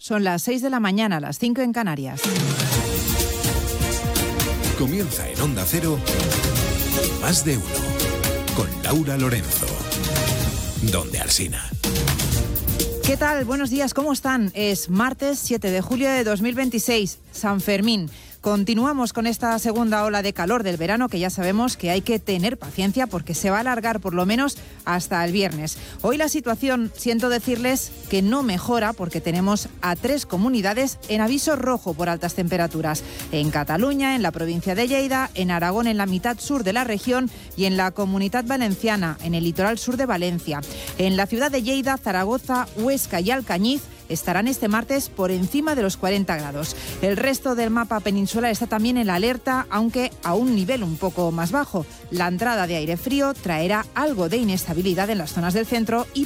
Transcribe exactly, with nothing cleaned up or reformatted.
Son las seis de la mañana, las cinco en Canarias. Comienza en Onda Cero, Más de Uno, con Laura Lorenzo. Donde Alsina. ¿Qué tal? Buenos días, ¿cómo están? Es martes siete de julio de dos mil veintiséis, San Fermín. Continuamos con esta segunda ola de calor del verano que ya sabemos que hay que tener paciencia porque se va a alargar por lo menos hasta el viernes. Hoy la situación, siento decirles que no mejora porque tenemos a tres comunidades en aviso rojo por altas temperaturas. En Cataluña, en la provincia de Lleida, en Aragón, en la mitad sur de la región y en la Comunitat Valenciana, en el litoral sur de Valencia. En la ciudad de Lleida, Zaragoza, Huesca y Alcañiz estarán este martes por encima de los cuarenta grados. El resto del mapa peninsular está también en la alerta, aunque a un nivel un poco más bajo. La entrada de aire frío traerá algo de inestabilidad en las zonas del centro y